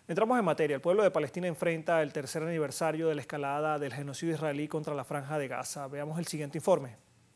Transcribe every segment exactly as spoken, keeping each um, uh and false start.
Entramos en materia. El pueblo de Palestina enfrenta el tercer aniversario de la escalada del genocidio israelí contra la Franja de Gaza. Veamos el siguiente informe.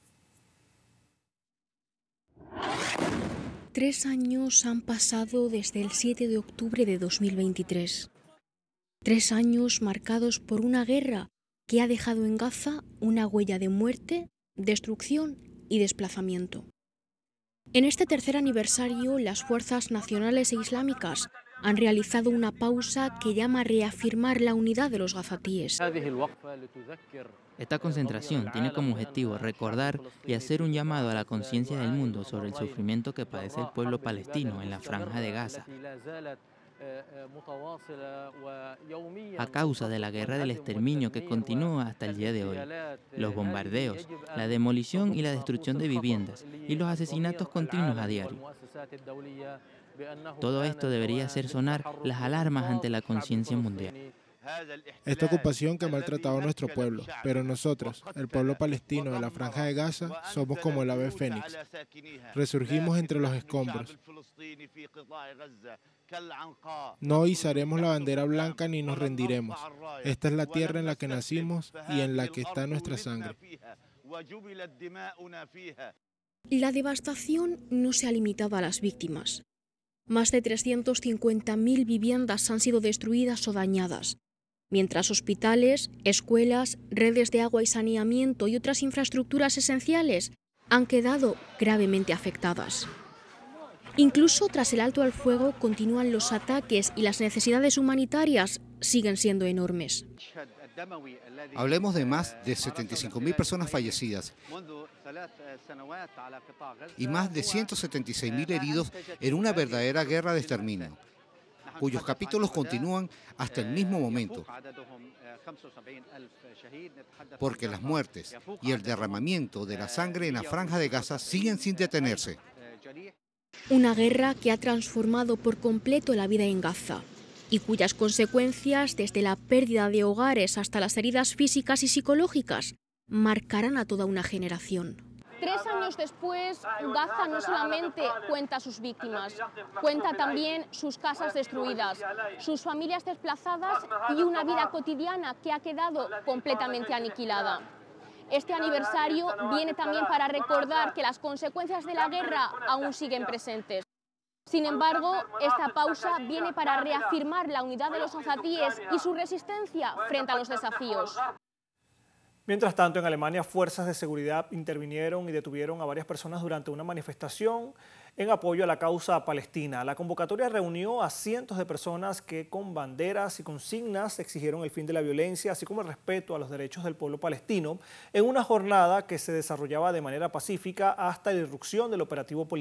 Tres años han pasado desde el siete de octubre de dos mil veintitrés. Tres años marcados por una guerra que ha dejado en Gaza una huella de muerte, destrucción y desplazamiento. En este tercer aniversario, las fuerzas nacionales e islámicas han realizado una pausa que llama a reafirmar la unidad de los gazatíes. Esta concentración tiene como objetivo recordar y hacer un llamado a la conciencia del mundo sobre el sufrimiento que padece el pueblo palestino en la Franja de Gaza a causa de la guerra del exterminio que continúa hasta el día de hoy, los bombardeos, la demolición y la destrucción de viviendas y los asesinatos continuos a diario. Todo esto debería hacer sonar las alarmas ante la conciencia mundial. Esta ocupación que ha maltratado a nuestro pueblo, pero nosotros, el pueblo palestino de la Franja de Gaza, somos como el ave fénix. Resurgimos entre los escombros. No izaremos la bandera blanca ni nos rendiremos. Esta es la tierra en la que nacimos y en la que está nuestra sangre. La devastación no se ha limitado a las víctimas. Más de trescientas cincuenta mil viviendas han sido destruidas o dañadas, mientras hospitales, escuelas, redes de agua y saneamiento y otras infraestructuras esenciales han quedado gravemente afectadas. Incluso tras el alto al fuego continúan los ataques y las necesidades humanitarias siguen siendo enormes. Hablemos de más de setenta y cinco mil personas fallecidas y más de ciento setenta y seis mil heridos en una verdadera guerra de exterminio, cuyos capítulos continúan hasta el mismo momento, porque las muertes y el derramamiento de la sangre en la Franja de Gaza siguen sin detenerse. Una guerra que ha transformado por completo la vida en Gaza y cuyas consecuencias, desde la pérdida de hogares hasta las heridas físicas y psicológicas, marcarán a toda una generación. Tres años después, Gaza no solamente cuenta sus víctimas, cuenta también sus casas destruidas, sus familias desplazadas y una vida cotidiana que ha quedado completamente aniquilada. Este aniversario viene también para recordar que las consecuencias de la guerra aún siguen presentes. Sin embargo, esta pausa viene para reafirmar la unidad de los gazatíes y su resistencia frente a los desafíos. Mientras tanto, en Alemania, fuerzas de seguridad intervinieron y detuvieron a varias personas durante una manifestación en apoyo a la causa palestina. La convocatoria reunió a cientos de personas que con banderas y consignas exigieron el fin de la violencia, así como el respeto a los derechos del pueblo palestino, en una jornada que se desarrollaba de manera pacífica hasta la irrupción del operativo policial.